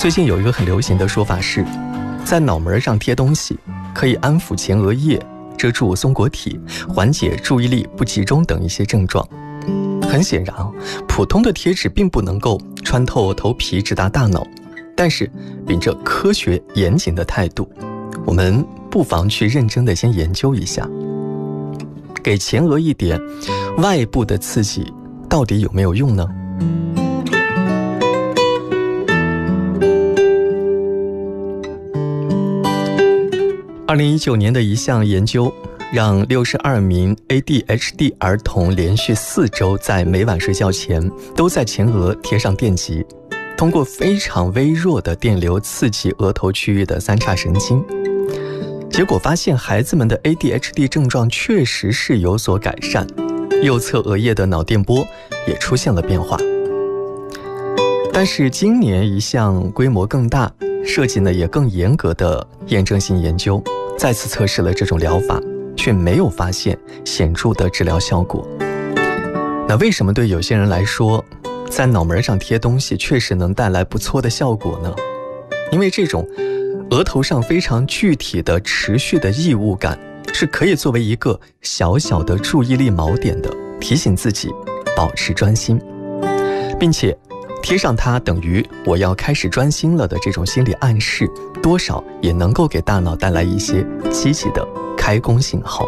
最近有一个很流行的说法是，在脑门上贴东西可以安抚前额叶，遮住松果体，缓解注意力不集中等一些症状。很显然普通的贴纸并不能够穿透头皮直达大脑，但是秉着科学严谨的态度，我们不妨去认真的先研究一下，给前额一点外部的刺激到底有没有用呢？2019年的一项研究让62名 ADHD 儿童连续4周在每晚睡觉前都在前额贴上电极，通过非常微弱的电流刺激额头区域的三叉神经，结果发现孩子们的 ADHD 症状确实是有所改善，右侧额叶的脑电波也出现了变化。但是今年一项规模更大、设计也更严格的验证性研究再次测试了这种疗法，却没有发现显著的治疗效果。那为什么对有些人来说，在脑门上贴东西确实能带来不错的效果呢？因为这种额头上非常具体的持续的异物感，是可以作为一个小小的注意力锚点的，提醒自己保持专心，并且贴上它等于我要开始专心了的这种心理暗示，多少也能够给大脑带来一些积极的开工信号。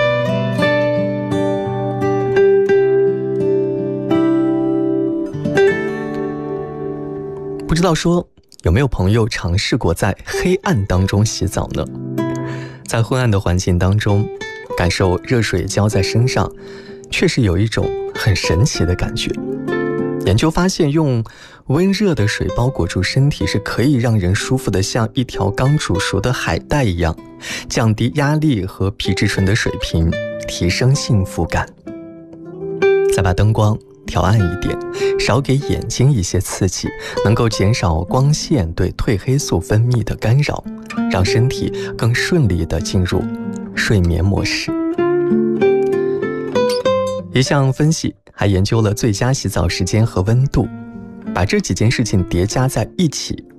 不知道说有没有朋友尝试过在黑暗当中洗澡呢？在昏暗的环境当中，感受热水浇在身上，确实有一种很神奇的感觉。研究发现，用温热的水包裹住身体是可以让人舒服的像一条刚煮熟的海带一样，降低压力和皮质醇的水平，提升幸福感。再把灯光调暗一点，少给眼睛一些刺激，能够减少光线对褪黑素分泌的干扰，让身体更顺利地进入睡眠模式。一项分析还研究了最佳洗澡时间和温度，把这几件事情叠加在一起，